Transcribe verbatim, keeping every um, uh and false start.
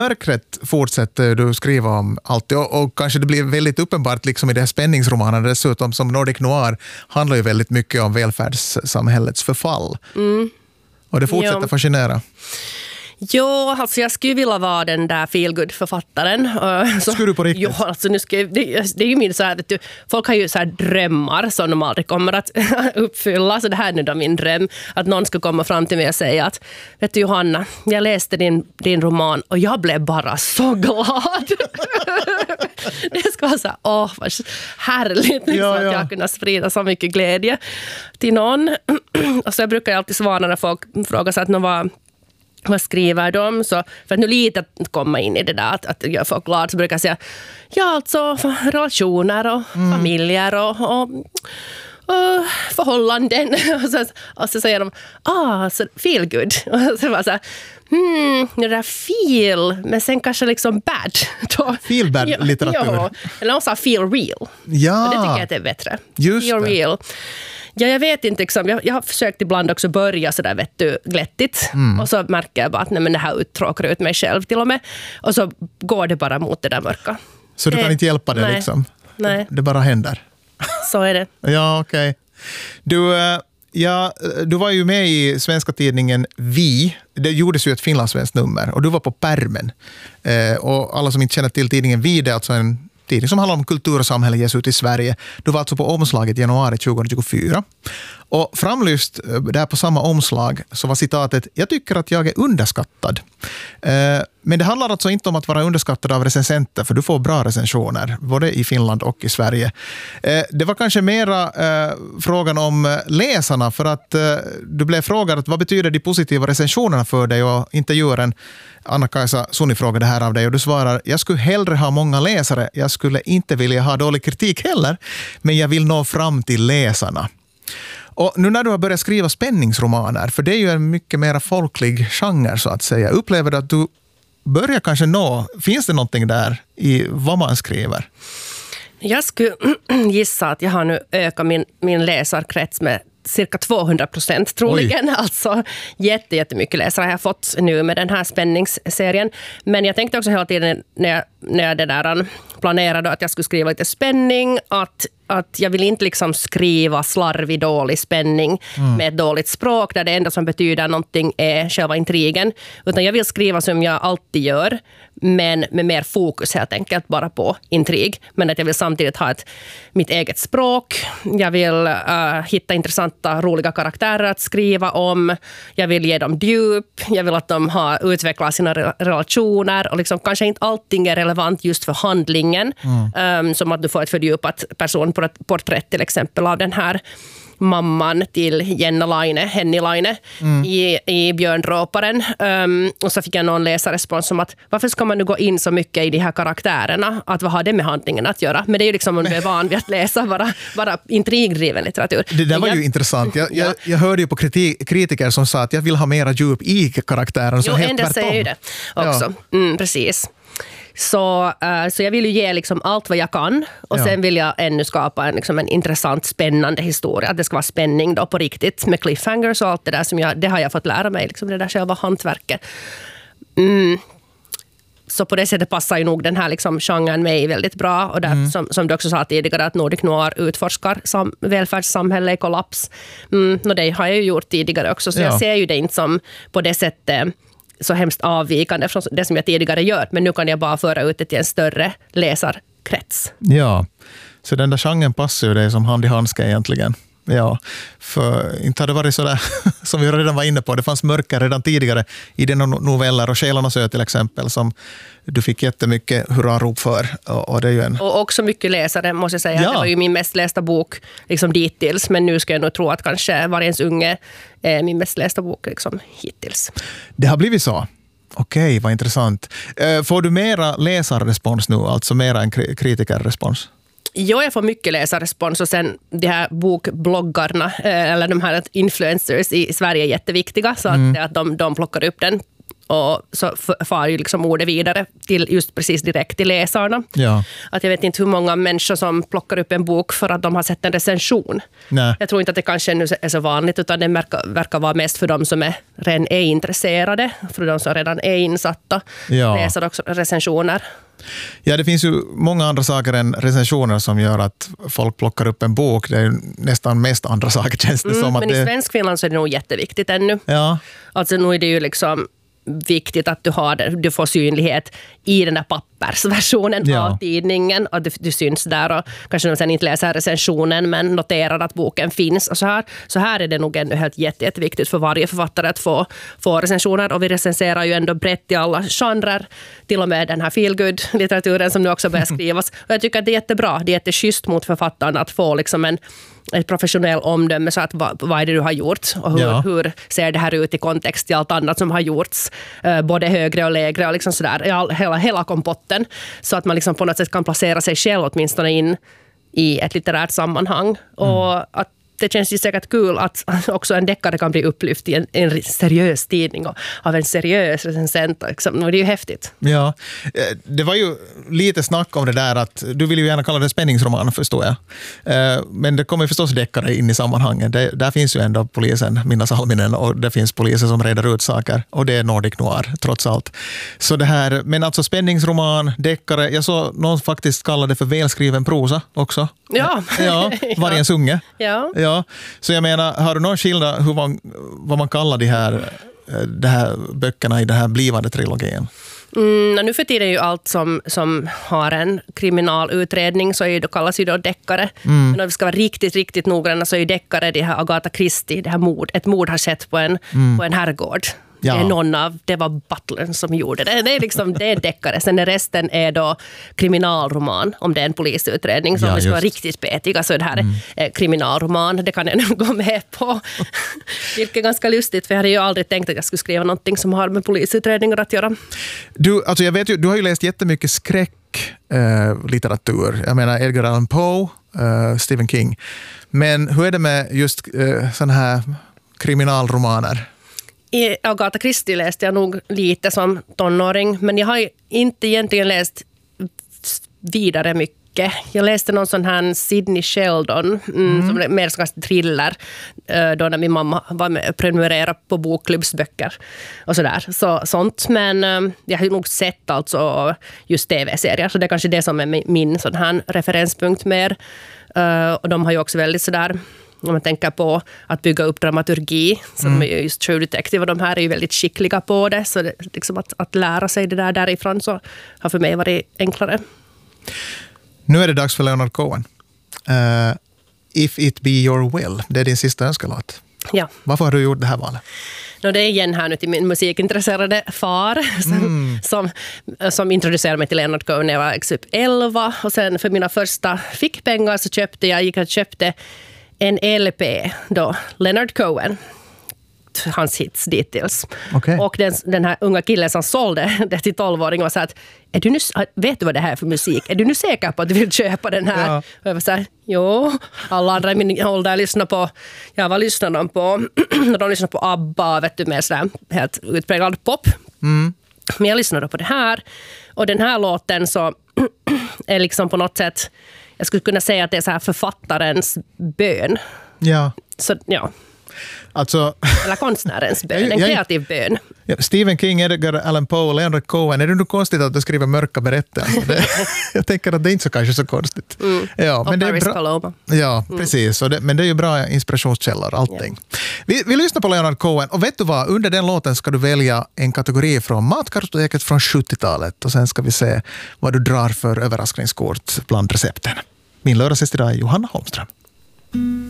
Mörkret fortsätter du skriva om alltid och, och kanske det blir väldigt uppenbart liksom i det här spänningsromanen dessutom som Nordic Noir handlar ju väldigt mycket om välfärdssamhällets förfall. Mm. Och det fortsätter jo. fascinera. Jo, alltså jag skulle vilja vara den där feelgood-författaren. Så, skulle du på riktigt? Jo, alltså nu ska, det, det är ju min så här, vet du, folk har ju så här drömmar som de aldrig kommer att uppfylla. Så det här är nu då min dröm, att någon ska komma fram till mig och säga att, vet du Johanna, jag läste din, din roman och jag blev bara så glad. Det ska vara så här, åh vad härligt liksom, ja, ja. att jag kunde sprida så mycket glädje till någon. Och så jag brukar alltid svara när folk frågar sig att någon var vad skriver de? Så för att nu lite att komma in i det där att, att jag får glad så brukar jag säga ja alltså relationer och mm. familjer och, och, och förhållanden och så, och så säger de ah, så feel good och så var så här hmm, det där feel men sen kanske liksom bad då. Feel bad litteratur. Ja, eller någon sa feel real. Ja. Och det tycker jag att det är bättre. Just feel det. real. Ja, jag vet inte. Liksom, jag, jag har försökt ibland också börja sådär vet du, glättigt. Mm. Och så märker jag bara att nej, men det här uttråkar ut mig själv till och med. Och så går det bara mot det där mörka. Så du kan det, inte hjälpa det nej, liksom? Nej. Det bara händer? Så är det. Ja, okej. Okay. Du, ja, du var ju med i svenska tidningen Vi. Det gjordes ju ett finlandssvenskt nummer. Och du var på pärmen. Eh, och alla som inte känner till tidningen Vi, det är alltså en tidning som handlar om kultur och samhälle ges ut i Sverige. Du var alltså på omslaget i januari tjugohundratjugofyra. Och framlyst där på samma omslag så var citatet jag tycker att jag är underskattad. Eh, men det handlar alltså inte om att vara underskattad av recensenter för du får bra recensioner både i Finland och i Sverige. Eh, det var kanske mera eh, frågan om läsarna för att eh, du blev frågad att vad betyder de positiva recensionerna för dig och intervjuaren Anna-Kaisa Sunni frågade här av dig och du svarar jag skulle hellre ha många läsare, jag skulle inte vilja ha dålig kritik heller men jag vill nå fram till läsarna. Och nu när du har börjat skriva spänningsromaner, för det är ju en mycket mer folklig genre så att säga, upplever du att du börjar kanske nå, finns det någonting där i vad man skriver? Jag skulle gissa att jag har nu ökat min, min läsarkrets med cirka tvåhundra procent troligen. Oj. Alltså jätte, jättemycket läsare har jag fått nu med den här spänningsserien. Men jag tänkte också hela tiden när jag, när jag det där planerade att jag skulle skriva lite spänning att att jag vill inte liksom skriva slarvig, dålig spänning mm. med ett dåligt språk där det enda som betyder någonting är själva intrigen. Utan jag vill skriva som jag alltid gör men med mer fokus helt enkelt bara på intrig. Men att jag vill samtidigt ha ett, mitt eget språk. Jag vill uh, hitta intressanta, roliga karaktärer att skriva om. Jag vill ge dem djup. Jag vill att de har utvecklat sina re- relationer. Och liksom, kanske inte allting är relevant just för handlingen. Mm. Um, som att du får ett fördjupat person porträtt till exempel av den här mamman till Jenna Laine, Henny Laine mm. i, i Björndråparen. Um, och så fick jag någon läsarrespons om att varför ska man nu gå in så mycket i de här karaktärerna? Att vad har det med handlingen att göra? Men det är ju liksom om du är van vid att läsa bara, bara intrigdriven litteratur. Det där var jag, ju intressant. Jag, jag, jag hörde ju på kritik, kritiker som sa att jag vill ha mera djup i karaktären. Så jo, helt en del säger ju det också. Ja. Mm, precis. Så, uh, så jag vill ju ge liksom allt vad jag kan och ja. sen vill jag ännu skapa en, liksom en intressant, spännande historia. Att det ska vara spänning då på riktigt med cliffhangers och allt det där som jag, det har jag fått lära mig, liksom det där själva hantverket. Mm. Så på det sättet passar ju nog den här liksom genren mig väldigt bra. Och där, mm. som, som du också sa tidigare att Nordic Noir utforskar sam, välfärdssamhälle i kollaps. Mm, och det har jag ju gjort tidigare också. Så ja. jag ser ju det inte som på det sättet så hemskt avvikande från det som jag tidigare gör. Men nu kan jag bara föra ut det till en större läsarkrets. Ja, så den där genren passar ju dig som hand i handske egentligen. Ja, för inte hade det varit så där som vi redan var inne på. Det fanns mörker redan tidigare i dina noveller och Själarnas ö till exempel som du fick jättemycket hurrarop för. Och, och, det är ju en... och också mycket läsare måste jag säga. Ja. Det var ju min mest lästa bok liksom dittills. Men nu ska jag nog tro att kanske Vargens unge är min mest lästa bok liksom hittills. Det har blivit så. Okej, vad intressant. Får du mera läsarrespons nu? Alltså mera en kritikerrespons? Jo, jag får mycket läsarrespons och sen de här bokbloggarna eller de här influencers i Sverige är jätteviktiga så att, mm. att de, de plockar upp den och så far ju liksom ordet vidare till just precis direkt till läsarna. Ja. Att jag vet inte hur många människor som plockar upp en bok för att de har sett en recension. Nej. Jag tror inte att det kanske nu är så vanligt, utan det verkar, verkar vara mest för de som är, redan är intresserade, för de som redan är insatta, ja. läser också recensioner. Ja, det finns ju många andra saker än recensioner som gör att folk plockar upp en bok. Det är ju nästan mest andra saker, känns det mm, som. Men att i det... svensk Finland så är det nog jätteviktigt ännu. Ja. Alltså nu är det ju liksom viktigt att du, har det, du får synlighet i den där pappersversionen ja. av tidningen, och du, du syns där och kanske de sen inte läser recensionen men noterar att boken finns och så här. Så här är det nog ändå helt jätte, jätteviktigt för varje författare att få, få recensioner, och vi recenserar ju ändå brett i alla genrer, till och med den här feelgood-litteraturen som nu också börjar skrivas. Och jag tycker att det är jättebra, det är jätteschysst mot författaren att få liksom en ett professionellt omdöme, så att vad, vad är det du har gjort och hur, ja. hur ser det här ut i kontext till allt annat som har gjorts, eh, både högre och lägre och liksom sådär, all, hela, hela kompotten, så att man liksom på något sätt kan placera sig själv åtminstone in i ett litterärt sammanhang. Mm. Och att det känns ju säkert kul att också en deckare kan bli upplyft i en, en seriös tidning och av en seriös recensent. Liksom. Och det är ju häftigt. Ja, det var ju lite snack om det där att du vill ju gärna kalla det spänningsroman, förstår jag. Men det kommer förstås deckare in i sammanhanget. Det, där finns ju ändå polisen, Minna Salminen, och det finns poliser som reder ut saker. Och det är Nordic Noir, trots allt. Så det här, men alltså spänningsroman, deckare, jag såg någon faktiskt kalla det för välskriven prosa också. Ja. Ja, Vargens unge. Ja. Ja, så jag menar, har du någon skillnad hur man, vad man kallar de här, de här böckerna i den här blivande trilogin? Mm, nu för tiden är ju allt som, som har en kriminalutredning så är det, kallas ju då deckare. Mm. Men om vi ska vara riktigt, riktigt noggranna så är ju deckare det här Agatha Christie, det här mord. Ett mord har skett på en, mm. på en herrgård. Ja. Det är någon av, det var butlern som gjorde det. Det är liksom, det är deckare. Sen är resten är då kriminalroman, om det är en polisutredning. Så ja, om vi ska vara riktigt petiga så är det här mm. kriminalroman. Det kan jag nog gå med på. Vilket är ganska lustigt, för jag hade ju aldrig tänkt att jag skulle skriva någonting som har med polisutredningar att göra. Du, alltså jag vet ju, du har ju läst jättemycket skräcklitteratur. Eh, jag menar Edgar Allan Poe, eh, Stephen King. Men hur är det med just eh, sådana här kriminalromaner? I Agatha Christie läste jag nog lite som tonåring, men jag har inte egentligen läst vidare mycket. Jag läste någon sån här Sidney Sheldon, mm, mm. som är mer som thriller, då när min mamma var med och prenumererade på bokklubbsböcker och sådär. Så, sånt, men jag har nog sett alltså just tv-serier, så det är kanske det som är min sån här referenspunkt mer. Och de har ju också väldigt sådär, om man tänker på att bygga upp dramaturgi, som mm. är just True Detective, och de här är ju väldigt skickliga på det, så det, liksom att, att lära sig det där därifrån så har för mig varit enklare. Nu är det dags för Leonard Cohen. Uh, If It Be Your Will, det är din sista önskelåt. Ja. Varför har du gjort det här valet? No, det är igen här nu till min musikintresserade far som, mm. som, som introducerade mig till Leonard Cohen när jag var typ elva, och sen för mina första fickpengar så köpte jag, gick och köpte en L P då, Leonard Cohen, hans hits dittills. Okay. Och den, den här unga killen som sålde det till tolvåringen var så att, är du nu, vet du vad det här är för musik? Är du nu säker på att du vill köpa den här? Ja. Och jag var så här, jo, alla andra i min ålder lyssnar på, jag var lyssnade på, när de lyssnar på ABBA, vet du, med sådär helt utpräglad pop. Mm. Men jag lyssnade på det här, och den här låten så är liksom på något sätt, jag skulle kunna säga att det är så här författarens bön. Ja. Så, ja. Alltså, eller konstnärens bön, en kreativ bön. Ja, Stephen King, Edgar Allan Poe, Leonard Cohen. Är det nog konstigt att du skriver mörka berättelser? Det, jag tänker att det är inte så kanske så konstigt. Mm. Ja, och men det är Paris bra. Paloma. Ja, mm. precis. Och det, men det är ju bra inspirationskällor, allting. Ja. Vi, vi lyssnar på Leonard Cohen, och vet du vad? Under den låten ska du välja en kategori från Matkartoteket från sjuttiotalet, och sen ska vi se vad du drar för överraskningskort bland recepten. Min lördagsgäst idag är Johanna Holmström.